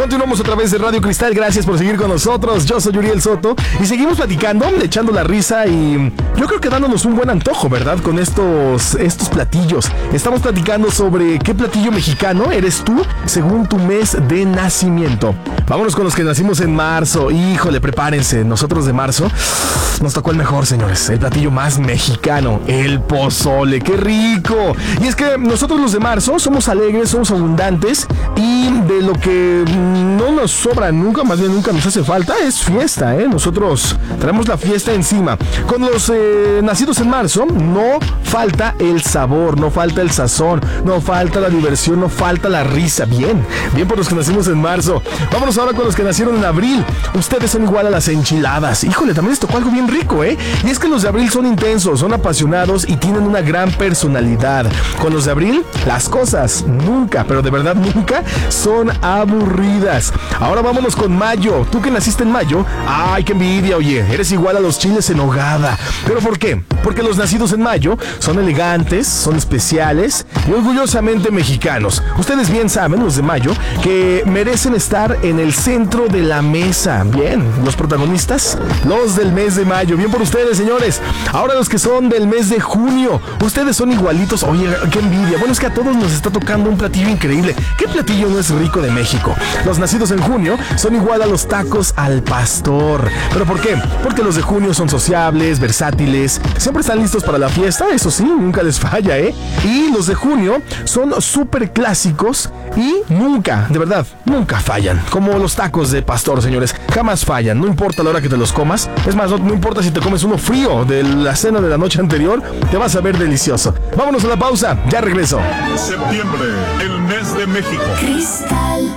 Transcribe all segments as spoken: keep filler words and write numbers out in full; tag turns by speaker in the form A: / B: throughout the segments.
A: Continuamos a través de Radio Cristal, gracias por seguir con nosotros. Yo soy Uriel Soto y seguimos platicando, echando la risa y yo creo que dándonos un buen antojo, ¿verdad? Con estos, estos platillos. Estamos platicando sobre qué platillo mexicano eres tú según tu mes de nacimiento. Vámonos con los que nacimos en marzo. Híjole, prepárense, nosotros de marzo nos tocó el mejor, señores, el platillo más mexicano, el pozole. ¡Qué rico! Y es que nosotros los de marzo somos alegres, somos abundantes y de lo que no nos sobra nunca, más bien nunca nos hace falta, es fiesta, ¿eh? Nosotros traemos la fiesta encima. Con los eh, nacidos en marzo no falta el sabor, no falta el sazón, no falta la diversión, no falta la risa. Bien, bien por los que nacimos en marzo. Vámonos ahora con los que nacieron en abril. Ustedes son igual a las enchiladas. Híjole, también les tocó algo bien rico, ¿eh? Y es que los de abril son intensos, son apasionados y tienen una gran personalidad. Con los de abril, las cosas nunca, pero de verdad nunca, son aburridas. Ahora vámonos con mayo. Tú que naciste en mayo, ¡ay, qué envidia! Oye, eres igual a los chiles en nogada. ¿Pero por qué? Porque los nacidos en mayo son elegantes, son especiales y orgullosamente mexicanos. Ustedes bien saben, los de mayo, que merecen estar en el centro de la mesa. Bien, los protagonistas, los del mes de mayo. Bien por ustedes, señores. Ahora los que son del mes de junio. Ustedes son igualitos. Oye, qué envidia. Bueno, es que a todos nos está tocando un platillo increíble. ¿Qué platillo no es rico de México? Los nacidos en junio son igual a los tacos al pastor. ¿Pero por qué? Porque los de junio son sociables, versátiles, siempre están listos para la fiesta, eso sí, nunca les falla, ¿eh? Y los de junio son súper clásicos y nunca, de verdad, nunca fallan. Como los tacos de pastor, señores, jamás fallan, no importa la hora que te los comas. Es más, no, no importa si te comes uno frío de la cena de la noche anterior, te vas a ver delicioso. Vámonos a la pausa, ya regreso.
B: Septiembre, el mes de México.
C: Cristal.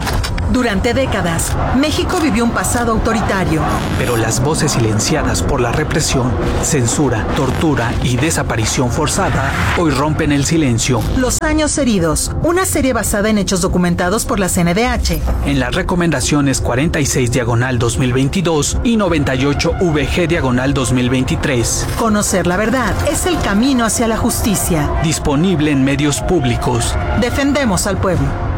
D: Durante décadas, México vivió un pasado autoritario.
E: Pero las voces silenciadas por la represión, censura, tortura y desaparición forzada hoy rompen el silencio.
D: Los años heridos, una serie basada en hechos documentados por la C N D H.
E: En las recomendaciones cuarenta y seis diagonal dos mil veintidós y noventa y ocho V G diagonal dos mil veintitrés.
D: Conocer la verdad es el camino hacia la justicia.
E: Disponible en medios públicos.
D: Defendemos al pueblo.